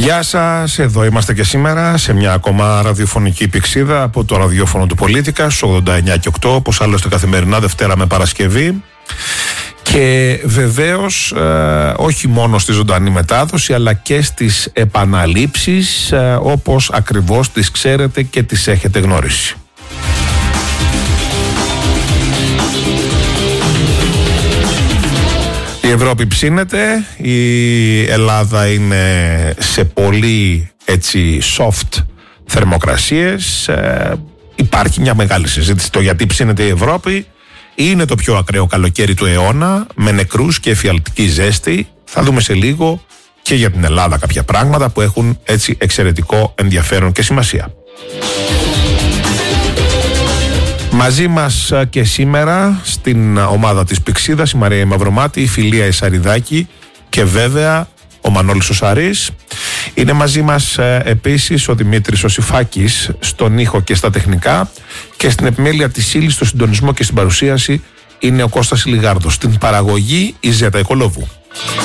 Γεια σας, εδώ είμαστε και σήμερα σε μια ακόμα ραδιοφωνική πηξίδα από το ραδιόφωνο του Πολίτικα στους 89 και 8, όπως άλλωστε καθημερινά Δευτέρα με Παρασκευή. Και βεβαίως όχι μόνο στη ζωντανή μετάδοση αλλά και στις επαναλήψεις όπως ακριβώς τις ξέρετε και τις έχετε γνωρίσει. Η Ευρώπη ψήνεται, η Ελλάδα είναι σε πολύ έτσι soft θερμοκρασίες, υπάρχει μια μεγάλη συζήτηση το γιατί ψήνεται η Ευρώπη. Είναι το πιο ακραίο καλοκαίρι του αιώνα με νεκρούς και εφιαλτική ζέστη. Θα δούμε σε λίγο και για την Ελλάδα κάποια πράγματα που έχουν έτσι εξαιρετικό ενδιαφέρον και σημασία. Μαζί μας και σήμερα στην ομάδα της Πηξίδας η Μαρία Μαυρομάτη, η Φιλία Ισαριδάκη και βέβαια ο Μανώλης ο Σαρής. Είναι μαζί μας επίσης ο Δημήτρης ο Σιφάκης στον ήχο και στα τεχνικά, και στην επιμέλεια της ύλης, στο συντονισμό και στην παρουσίαση είναι ο Κώστας Λιγάρδος. Στην παραγωγή η Ζέτα Οικολόβου.